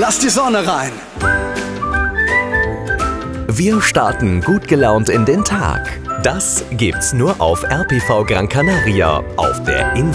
Lass die Sonne rein. Wir starten gut gelaunt in den Tag. Das gibt's nur auf RPV Gran Canaria auf der Insel.